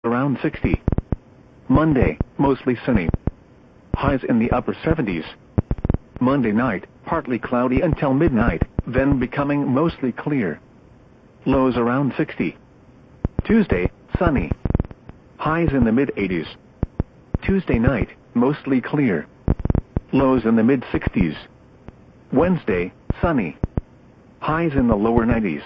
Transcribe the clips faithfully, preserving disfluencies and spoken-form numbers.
around sixty. Monday, mostly sunny. Highs in the upper seventies. Monday night, partly cloudy until midnight, then becoming mostly clear. Lows around sixty. Tuesday, sunny. Highs in the mid-eighties. Tuesday night, mostly clear. Lows in the mid-sixties. Wednesday, sunny. Highs in the lower nineties.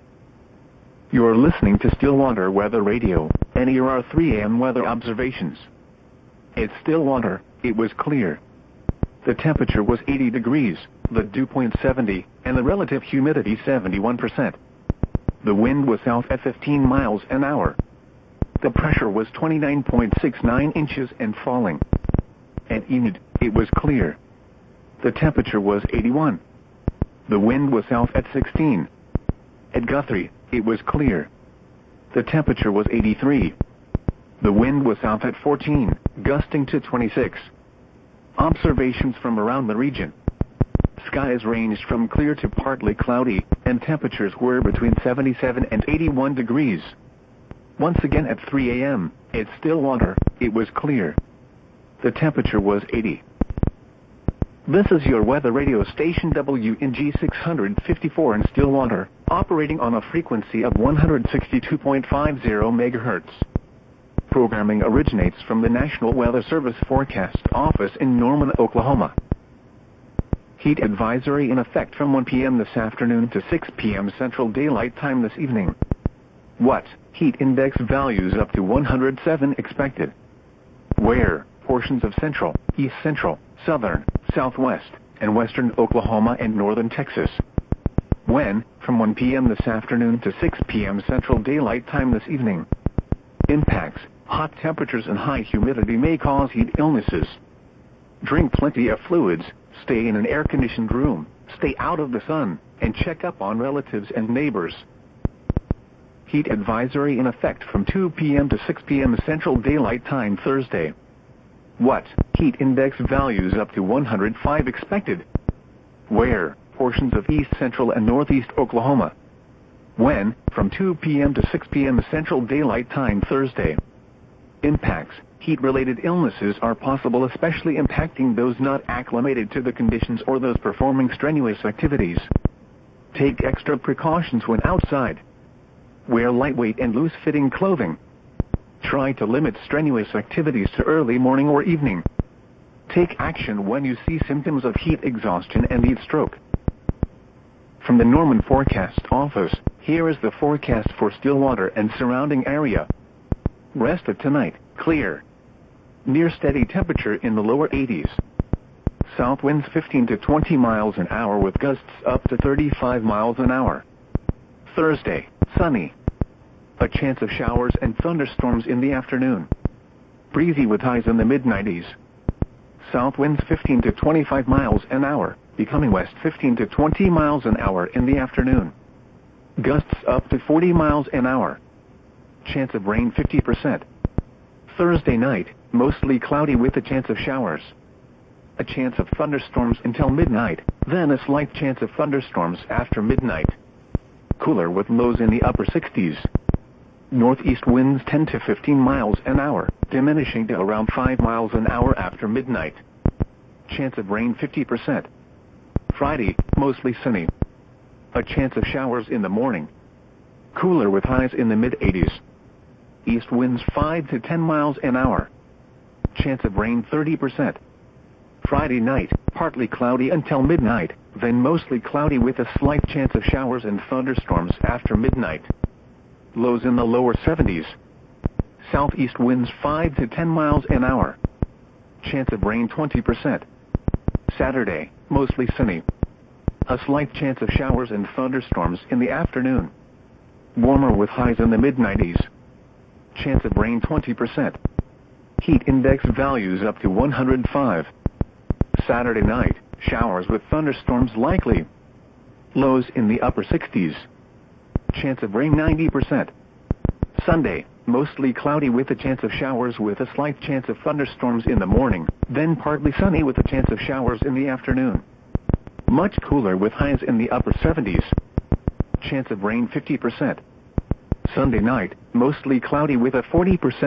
You're listening to Stillwater Weather Radio, and here are three A M weather observations. At Stillwater, it was clear. The temperature was eighty degrees, the dew point seventy, and the relative humidity seventy-one percent. The wind was south at fifteen miles an hour. The pressure was twenty-nine point six nine inches and falling. At Enid, it was clear. The temperature was eighty-one. The wind was south at sixteen. At Guthrie, it was clear. The temperature was eighty-three. The wind was south at fourteen, gusting to twenty-six. Observations from around the region. Skies ranged from clear to partly cloudy, and temperatures were between seventy-seven and eighty-one degrees. Once again at three A M, at Stillwater, it was clear. The temperature was eighty. This is your weather radio station W N G six fifty-four in Stillwater, operating on a frequency of one hundred sixty-two point five zero megahertz. Programming originates from the National Weather Service Forecast Office in Norman, Oklahoma. Heat advisory in effect from one P M this afternoon to six P M Central Daylight Time this evening. What? Heat index values up to one hundred seven expected. Where? Portions of central, east central, southern, southwest, and western Oklahoma and northern Texas. When? From one P M this afternoon to six P M Central Daylight Time this evening. Impacts. Hot temperatures and high humidity may cause heat illnesses. Drink plenty of fluids, stay in an air-conditioned room, stay out of the sun, and check up on relatives and neighbors. Heat advisory in effect from two P M to six P M Central Daylight Time Thursday. What? Heat index values up to one hundred five expected. Where? Portions of east central and northeast Oklahoma. When? From two P M to six P M Central Daylight Time Thursday. Impacts. Heat-related illnesses are possible, especially impacting those not acclimated to the conditions or those performing strenuous activities. Take extra precautions when outside. Wear lightweight and loose-fitting clothing. Try to limit strenuous activities to early morning or evening. Take action when you see symptoms of heat exhaustion and heat stroke. From the Norman Forecast Office, here is the forecast for Stillwater and surrounding area. Rest of tonight, clear. Near steady temperature in the lower eighties. South winds fifteen to twenty miles an hour with gusts up to thirty-five miles an hour. Thursday, sunny. A chance of showers and thunderstorms in the afternoon. Breezy with highs in the mid nineties. South winds fifteen to twenty-five miles an hour, becoming west fifteen to twenty miles an hour in the afternoon. Gusts up to forty miles an hour. Chance of rain fifty percent. Thursday night, mostly cloudy with a chance of showers. A chance of thunderstorms until midnight, then a slight chance of thunderstorms after midnight. Cooler with lows in the upper sixties. Northeast winds ten to fifteen miles an hour, diminishing to around five miles an hour after midnight. Chance of rain fifty percent. Friday, mostly sunny. A chance of showers in the morning. Cooler with highs in the mid-eighties. East winds five to ten miles an hour. Chance of rain thirty percent. Friday night, partly cloudy until midnight, then mostly cloudy with a slight chance of showers and thunderstorms after midnight. Lows in the lower seventies. Southeast winds five to ten miles an hour. Chance of rain twenty percent. Saturday, mostly sunny. A slight chance of showers and thunderstorms in the afternoon. Warmer with highs in the mid nineties. Chance of rain twenty percent. Heat index values up to one hundred five. Saturday night, showers with thunderstorms likely. Lows in the upper sixties. Chance of rain ninety percent. Sunday, mostly cloudy with a chance of showers with a slight chance of thunderstorms in the morning, then partly sunny with a chance of showers in the afternoon. Much cooler with highs in the upper seventies. Chance of rain fifty percent. Sunday night, mostly cloudy with a forty percent